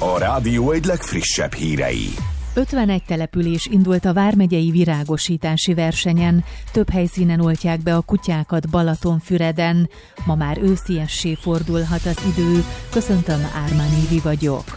A rádió egy legfrissebb hírei. 51 település indult a vármegyei virágosítási versenyen. Több helyszínen oltják be a kutyákat Balatonfüreden. Ma már ősziessé fordulhat az idő. Köszöntöm, Ármán Évi vagyok.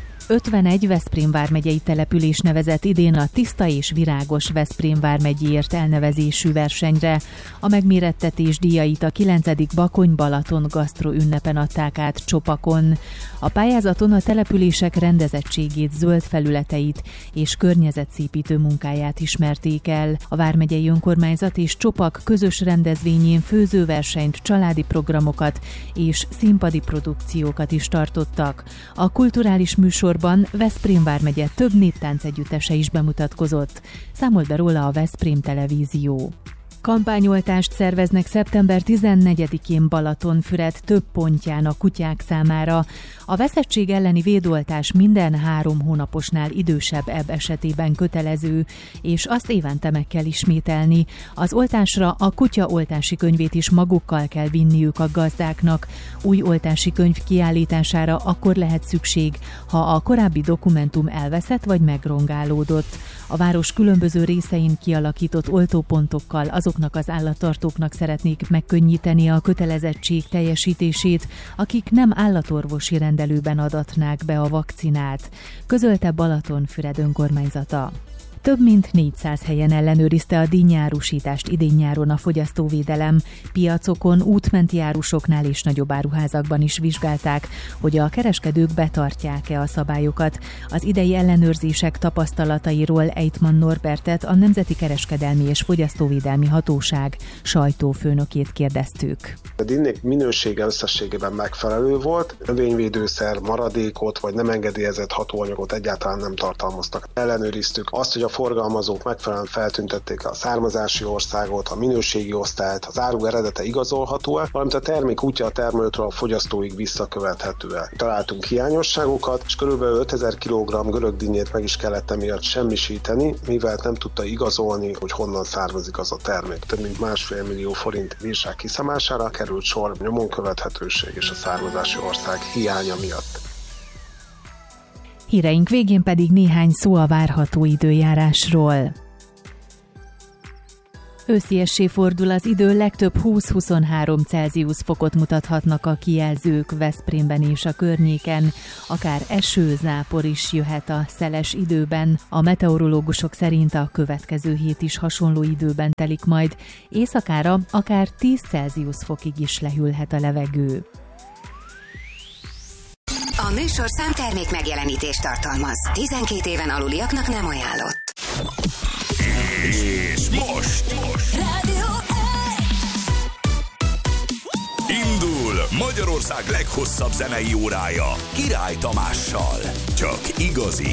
51 Veszprém vármegyei település nevezett idén a Tiszta és Virágos Veszprém vármegyéért elnevezésű versenyre. A megmérettetés díjait a 9. Bakony-Balaton gasztro ünnepen adták át Csopakon. A pályázaton a települések rendezettségét, zöld felületeit és környezetszépítő munkáját ismerték el. A vármegyei önkormányzat és Csopak közös rendezvényén főzőversenyt, családi programokat és színpadi produkciókat is tartottak. A kulturális műsorban Veszprém vármegye több néptánc együttese is bemutatkozott. Számolt be róla a Veszprém Televízió. Kampányoltást szerveznek szeptember 14-én Balatonfüred több pontján a kutyák számára. A veszettség elleni védoltás minden 3 hónaposnál idősebb ebb esetében kötelező, és azt évente meg kell ismételni. Az oltásra a kutya oltási könyvét is magukkal kell vinniük a gazdáknak. Új oltási könyv kiállítására akkor lehet szükség, ha a korábbi dokumentum elveszett vagy megrongálódott. A város különböző részein kialakított oltópontokkal azoknak az állattartóknak szeretnék megkönnyíteni a kötelezettség teljesítését, akik nem állatorvosi rendelőben adatnák be a vakcinát, közölte Balatonfüred önkormányzata. Több mint 400 helyen ellenőrizte a díjnyárusítást idén-nyáron a fogyasztóvédelem. Piacokon, útmenti árusoknál és nagyobb áruházakban is vizsgálták, hogy a kereskedők betartják-e a szabályokat. Az idei ellenőrzések tapasztalatairól Ejtman Norbertet, a Nemzeti Kereskedelmi és Fogyasztóvédelmi Hatóság sajtófőnökét kérdeztük. A dinnék minősége összességében megfelelő volt, növényvédőszer, maradékot vagy nem engedélyezett hatóanyagot egyáltalán nem tartalmaztak. Ellenőriztük azt, hogy a forgalmazók megfelelően feltüntették a származási országot, a minőségi osztályt, az áru eredete igazolható-e, valamint a termék útja a termelőtől a fogyasztóig visszakövethető-e. Találtunk hiányosságokat, és kb. 5000 kg görög dinnyét meg is kellett emiatt semmisíteni, mivel nem tudta igazolni, hogy honnan származik az a termék. Több mint 1,5 millió forint bírság kiszámására került sor nyomon követhetőség és a származási ország hiánya miatt. Híreink végén pedig néhány szó a várható időjárásról. Ősziessé fordul az idő, legtöbb 20-23 Celsius fokot mutathatnak a kijelzők Veszprémben és a környéken. Akár eső, zápor is jöhet a szeles időben. A meteorológusok szerint a következő hét is hasonló időben telik majd. Éjszakára akár 10 Celsius fokig is lehűlhet a levegő. A műsorszám termék megjelenítést tartalmaz. 12 éven aluliaknak nem ajánlott. És most Rádió indul Magyarország leghosszabb zenei órája Király Tamással. Csak igazi